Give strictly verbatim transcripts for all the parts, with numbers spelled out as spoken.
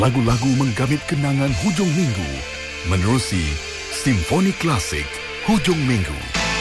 Lagu-lagu menggamit kenangan hujung minggu menerusi Simfoni Klasik Hujung Minggu.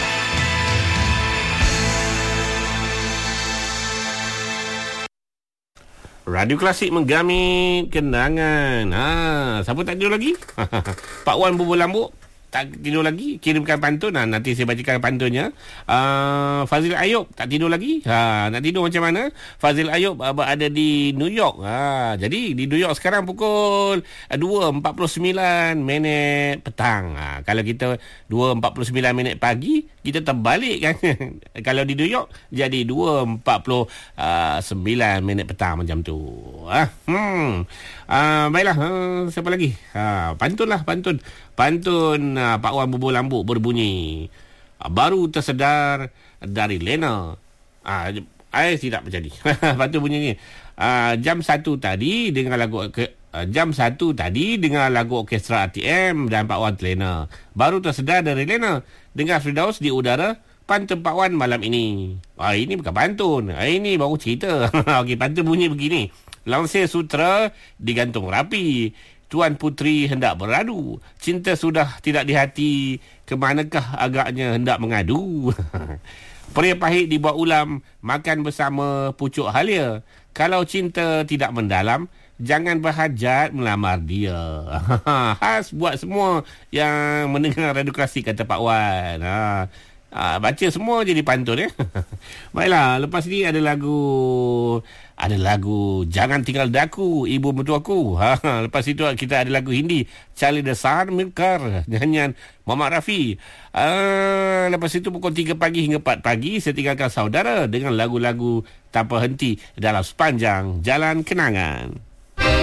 Radio Klasik menggamit kenangan. Ha, siapa tak tidur lagi? Pak Wan Bubur Lambuk tak tidur lagi, kirimkan pantun. Ha, nanti saya bacakan pantunnya. uh, Fazil Ayub tak tidur lagi. Ha, nak tidur macam mana? Fazil Ayub uh, berada di New York. Ha, jadi di New York sekarang pukul dua empat puluh sembilan minit petang. Ha, kalau kita dua empat puluh sembilan minit pagi, kita terbalik kan. Kalau di New York jadi dua empat puluh sembilan minit petang macam tu. Ha, hmm. Uh, baiklah, uh, siapa lagi? Ha, pantun lah, pantun. Pantun uh, Pak Wan Bubur Lambuk berbunyi, uh, baru tersedar dari Lena. Ah, uh, tidak menjadi. Pantun bunyi ni. Uh, jam satu tadi dengan lagu ke, uh, jam satu tadi dengan lagu orkestra R T M dan Pak Wan Lena. Baru tersedar dari Lena. Dengar Firdaus di udara. Pantun Pak Wan malam ini. Ah, ini bukan pantun. Ah, ini baru cerita. Okey, pantun bunyi begini. Lansir sutra digantung rapi. Tuan Puteri hendak beradu. Cinta sudah tidak di hati. Kemanakah agaknya hendak mengadu? Pria pahit dibuat ulam. Makan bersama pucuk halia. Kalau cinta tidak mendalam, jangan berhajat melamar dia. Khas buat semua yang mendengar Radio Klasik, kata Pak Wan. Ha. Ha, baca semua jadi pantun ya. Baiklah, lepas ni ada lagu ada lagu Jangan Tinggal Daku, Ibu Mertuaku. Ha, lepas itu kita ada lagu Hindi, Charlie the Sun Milkar, nyanyian Muhammad Rafi. Ha, lepas itu pukul tiga pagi hingga empat pagi saya tinggalkan saudara dengan lagu-lagu tanpa henti dalam sepanjang Jalan Kenangan.